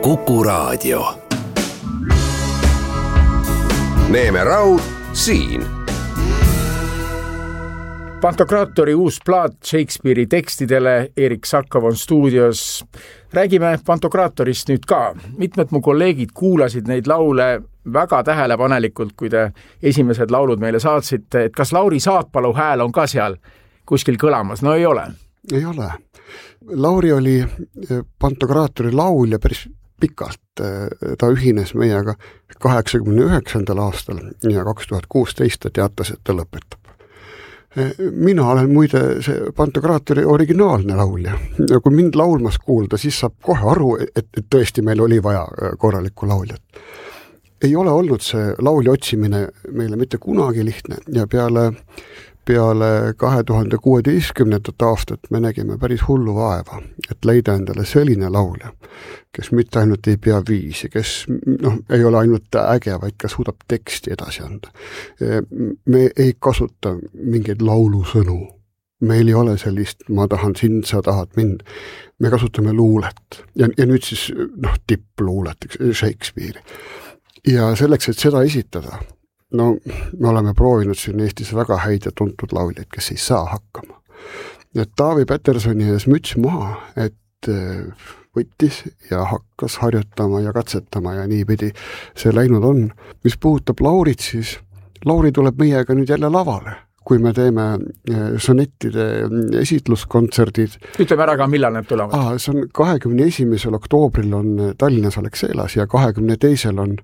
Kuku Raadio. Neeme Raud siin. Pantokraatori uus plaat Shakespeare'i tekstidele, Erik Sakov on stuudios. Räägime Pantokraatorist nüüd ka. Mitmed mu kolleegid kuulasid neid laule väga tähelepanelikult, kui te esimesed laulud meile saatsite, et kas Lauri Saatpalu hääl on ka seal kuskil kõlamas? No ei ole. Ei ole. Lauri oli Pantokraatori laulja päris pikalt. Ta ühines meiega 89. aastal ja 2016 ta teatas, et ta lõpetab. Mina olen muide see Pantokraatori originaalne laulja. Kui mind laulmas kuulda, siis saab kohe aru, et tõesti meil oli vaja korralikku lauljat. Ei ole olnud see laulja otsimine meile mitte kunagi lihtne ja peale 2016. aastat me nägime päris hullu vaeva, et leida endale selline laulja, kes mitte ainult ei pea viisi, kes ei ole ainult äge, vaid ka suudab teksti edasi anda. Me ei kasuta mingeid laulusõnu. Meil ei ole sellist, ma tahan sind, sa tahad mind. Me kasutame luulet ja nüüd siis tippluulet, Shakespeare'i. Ja selleks, et seda esitada, me oleme proovinud siin Eestis väga häid ja tuntud lauljaid, kes ei saa hakkama. Ja Taavi Petersoni ees müts maha, et võttis ja hakkas harjutama ja katsetama ja niipidi see läinud on. Mis puudutab Laurit, siis Lauri tuleb meiega nüüd jälle lavale, kui me teeme sonettide esitluskontserdid. Ütleme ära ka, millal need tulevad? See on 21. oktoobril on Tallinnas Alexelas ja 22. on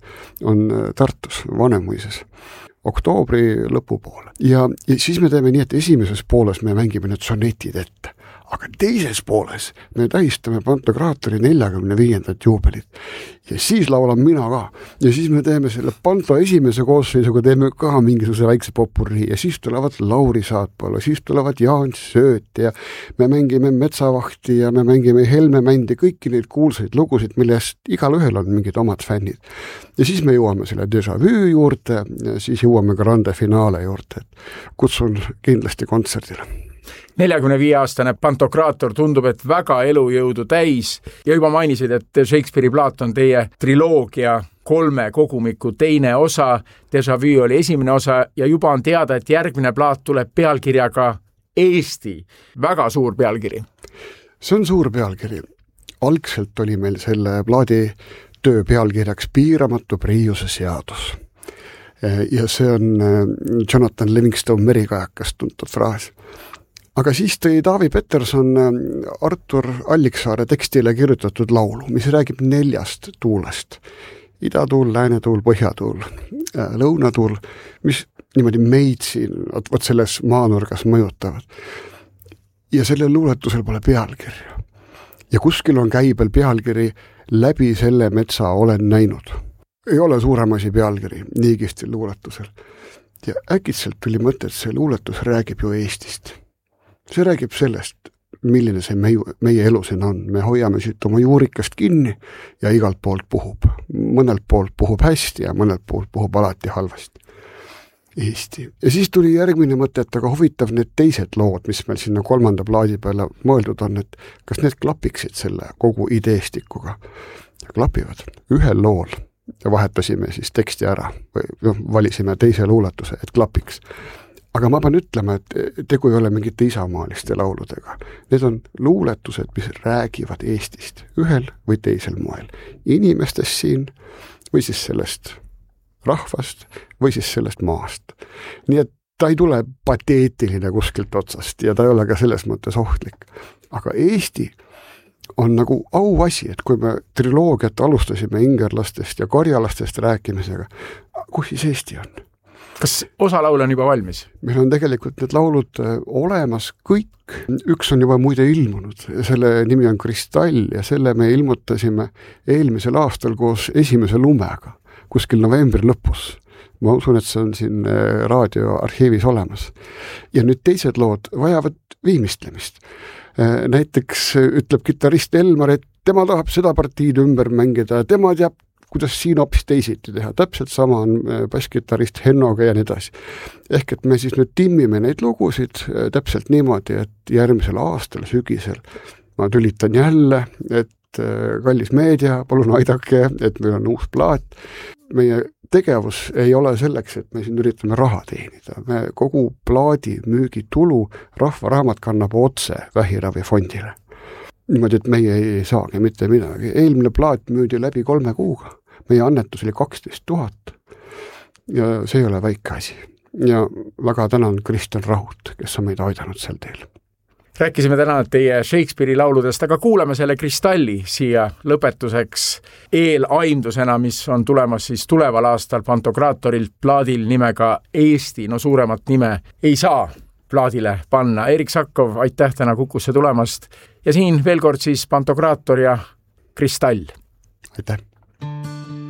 Tartus Vanemuises. Oktoobri lõpupoole. Ja siis me teeme nii, et esimeses pooles me mängime need sonetid ette. Aga teises pooles me tähistame Pantokraatori 45. juubelit. Ja siis laulan mina ka. Ja siis me teeme selle Panto esimese koosseisuga, teeme ka mingisuguse väikse popurri. Ja siis tulevad Lauri Saatpalu, siis tulevad Jaan Sööt ja me mängime Metsavahti ja me mängime Helme Mändi, kõiki neid kuulsaid lugusid, millest igal ühel on mingid omad fännid. Ja siis me jõuame selle Déjà Vu juurde ja siis jõuame grande finaale juurde. Kutsun kindlasti kontserdile. 45-aastane Pantokraator tundub, et väga elujõudu täis ja juba mainisid, et Shakespeare'i plaat on teie triloogia 3 kogumiku teine osa. Déjà Vu oli esimene osa ja juba on teada, et järgmine plaat tuleb pealkirjaga Eesti. Väga suur pealkiri. See on suur pealkiri. Algselt oli meil selle plaadi töö pealkirjaks Piiramatu priiuse seadus. Ja see on Jonathan Livingstone Merikajakast tuntud fraas. Aga siis tõi Taavi Peterson Artur Alliksaare tekstile kirjutatud laulu, mis räägib 4 tuulest. Idatuul, läänatuul, põhjatuul, lõunatuul, mis niimoodi meid siin selles maanurgas mõjutavad. Ja sellel luuletusel pole pealkirja. Ja kuskil on käibel pealkiri Läbi selle metsa olen näinud. Ei ole suurem asi pealkiri nii kihvtil luuletusel. Ja äkitselt tuli mõte, et see luuletus räägib ju Eestist. See räägib sellest, milline see meie elu siin on. Me hoiame siit oma juurikast kinni ja igalt poolt puhub. Mõnelt poolt puhub hästi ja mõnelt poolt puhub alati halvasti. Eesti. Ja siis tuli järgmine mõte, et aga huvitav need teised lood, mis meil sinna 3. plaadi peale mõeldud on, et kas need klapiksid selle kogu ideestikuga. Ja klapivad ühel lool ja vahetasime siis teksti ära või valisime teise luuletuse, et klapiks. Aga ma pean ütlema, et tegu ei ole mingite isamaaliste lauludega. Need on luuletused, mis räägivad Eestist ühel või teisel moel. Inimestest siin või siis sellest rahvast või siis sellest maast. Nii et ta ei tule pateetiline kuskilt otsast ja ta ei ole ka selles mõttes ohtlik. Aga Eesti on nagu auasi, et kui me triloogiat alustasime ingerlastest ja karjalastest rääkimisega, kus siis Eesti on? Kas osa laule on juba valmis? Meil on tegelikult need laulud olemas kõik. Üks on juba muide ilmunud. Selle nimi on Kristall ja selle me ilmutasime eelmisel aastal koos esimese lumega, kuskil novembri lõpus. Ma usun, et see on siin raadioarhiivis olemas. Ja nüüd teised lood vajavad viimistlemist. Näiteks ütleb kitarrist Elmar, et tema tahab seda partiid ümber mängida ja tema teab, kuidas siin hoopis teisiti teha. Täpselt sama on basskitarrist Hennoga ja nii edasi. Ehk et me siis nüüd timmime neid lugusid täpselt niimoodi, et järgmisel aastal, sügisel ma tülitan jälle, et kallis meedia, palun aidake, et meil on uus plaat. Meie tegevus ei ole selleks, et me siin üritame raha teenida. Me kogu plaadi müügitulu Rahvaraamat kannab otse vähiravifondile. Niimoodi, et meie ei saagi mitte midagi. Eelmine plaat müüdi läbi 3 kuuga. Meie annetus oli 12 000 ja see ei ole väike asi. Ja väga tänan Kristjan Rahut, kes on meid aidanud sel teel. Rääkisime täna teie Shakespeare'i lauludest, aga kuulame selle Kristalli siia lõpetuseks eelaimdusena, mis on tulemas siis tuleval aastal Pantokraatorilt plaadil nimega Eesti. No suuremat nime ei saa plaadile panna. Erik Sakkov, aitäh täna Kukusse tulemast. Ja siin veel kord siis Pantokraator ja Kristall. Aitäh.